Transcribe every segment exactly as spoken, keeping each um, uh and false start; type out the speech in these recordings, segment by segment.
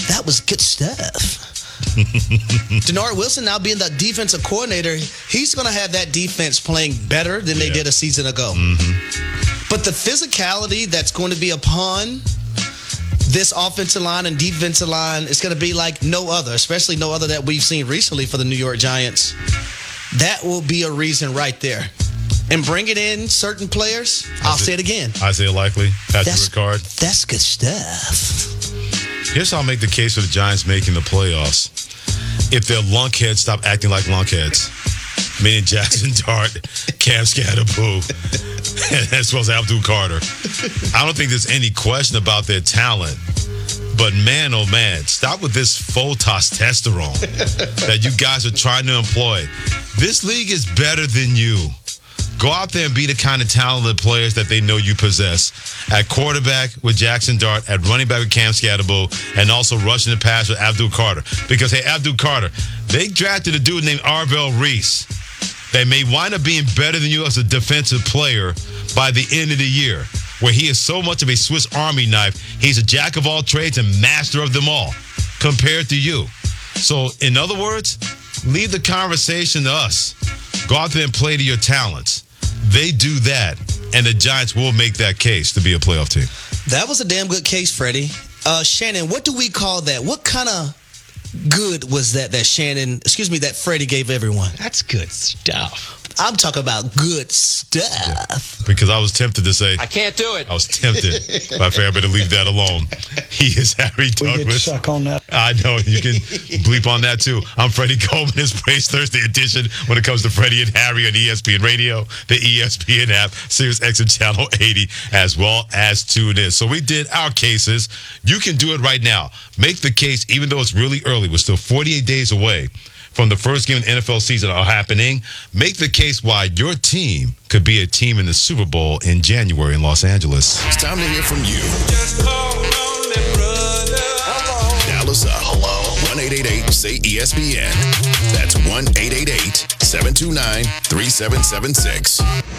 That was good stuff. Denard Wilson now being the defensive coordinator, he's going to have that defense playing better than they yeah. did a season ago. Mm-hmm. But the physicality that's going to be upon this offensive line and defensive line is going to be like no other, especially no other that we've seen recently for the New York Giants. That will be a reason right there. And bringing in certain players, I'll say it again. Isaiah Likely, Patrick that's, Ricard. That's good stuff. Here's how I'll make the case for the Giants making the playoffs. If their lunkheads stop acting like lunkheads, meaning Jackson Dart, Cam Scatterboo, as well as Abdul Carter. I don't think there's any question about their talent. But man, oh man, stop with this faux testosterone that you guys are trying to employ. This league is better than you. Go out there and be the kind of talented players that they know you possess. At quarterback with Jackson Dart, at running back with Cam Scatterboo, and also rushing the pass with Abdul Carter. Because, hey, Abdul Carter, they drafted a dude named Arvell Reese that may wind up being better than you as a defensive player by the end of the year, where he is so much of a Swiss Army knife. He's a jack of all trades and master of them all compared to you. So, in other words, leave the conversation to us. Go out there and play to your talents. They do that, and the Giants will make that case to be a playoff team. That was a damn good case, Freddie. Uh, Shannon, what do we call that? What kind of good was that that Shannon, excuse me, that Freddie gave everyone? That's good stuff. I'm talking about good stuff. Yeah, because I was tempted to say, I can't do it. I was tempted. But I figured I better leave that alone. He is Harry Douglas. We get stuck on that. I know. You can bleep on that, too. I'm Freddie Coleman. It's Praise Thursday edition when it comes to Freddie and Harry on E S P N Radio, the E S P N app, Sirius X M Channel eighty, as well as TuneIn. So we did our cases. You can do it right now. Make the case, even though it's really early. We're still forty-eight days away from the first game of the N F L season are happening. Make the case why your team could be a team in the Super Bowl in January in Los Angeles. It's time to hear from you. Just call on them, brother. Hello. Dial us up. Hello. one eight eight eight say E S P N. That's one eight eight eight seven two nine three seven seven six.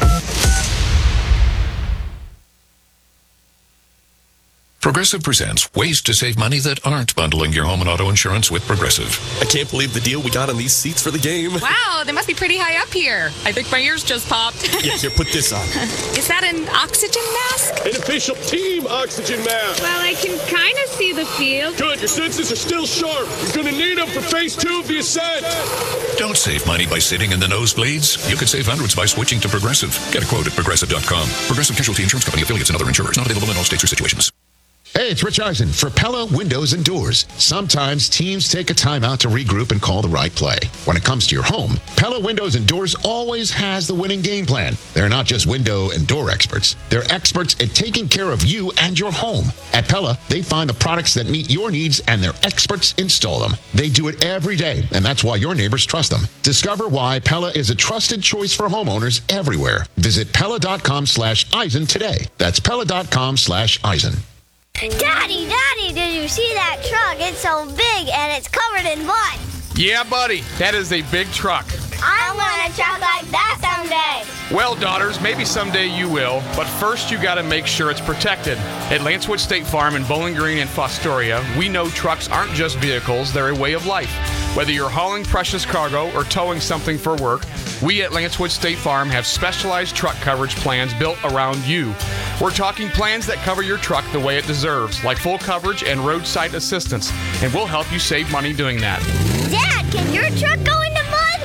Progressive presents ways to save money that aren't bundling your home and auto insurance with Progressive. I can't believe the deal we got on these seats for the game. Wow, they must be pretty high up here. I think my ears just popped. Yeah, here, put this on. Is that an oxygen mask? An official team oxygen mask. Well, I can kind of see the field. Good, your senses are still sharp. You're going to need them for phase two of the ascent. Don't save money by sitting in the nosebleeds. You could save hundreds by switching to Progressive. Get a quote at progressive dot com. Progressive Casualty Insurance Company, affiliates, and other insurers. Not available in all states or situations. Hey, it's Rich Eisen for Pella Windows and Doors. Sometimes teams take a time out to regroup and call the right play. When it comes to your home, Pella Windows and Doors always has the winning game plan. They're not just window and door experts. They're experts at taking care of you and your home. At Pella, they find the products that meet your needs and their experts install them. They do it every day, and that's why your neighbors trust them. Discover why Pella is a trusted choice for homeowners everywhere. Visit Pella.com slash Eisen today. That's Pella.com slash Eisen. Daddy, Daddy, did you see that truck? It's so big and it's covered in mud. Yeah, buddy, that is a big truck. I want a truck like that someday. Well, daughters, maybe someday you will, but first you gotta make sure it's protected. At Lancewood State Farm in Bowling Green and Fostoria, we know trucks aren't just vehicles, they're a way of life. Whether you're hauling precious cargo or towing something for work, we at Lancewood State Farm have specialized truck coverage plans built around you. We're talking plans that cover your truck the way it deserves, like full coverage and roadside assistance, and we'll help you save money doing that. Dad, can your truck go into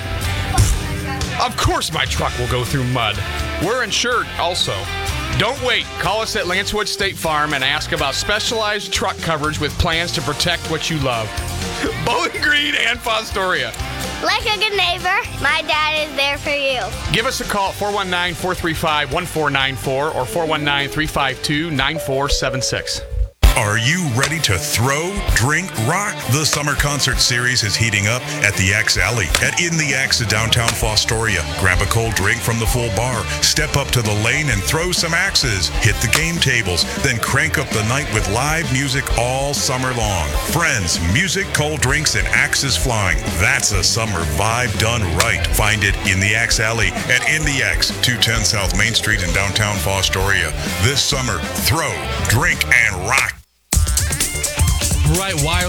mud? Of course my truck will go through mud. We're insured also. Don't wait. Call us at Lancewood State Farm and ask about specialized truck coverage with plans to protect what you love. Bowling Green and Fostoria. Like a good neighbor, my dad is there for you. Give us a call at four one nine, four three five, one four nine four or four one nine, three five two, nine four seven six. Are you ready to throw, drink, rock? The summer concert series is heating up at the Axe Alley at In the Axe downtown Fostoria. Grab a cold drink from the full bar, step up to the lane and throw some axes, hit the game tables, then crank up the night with live music all summer long. Friends, music, cold drinks, and axes flying. That's a summer vibe done right. Find it in the Axe Alley at In the Axe, two ten South Main Street in downtown Fostoria. This summer, throw, drink, and rock. Right, wire.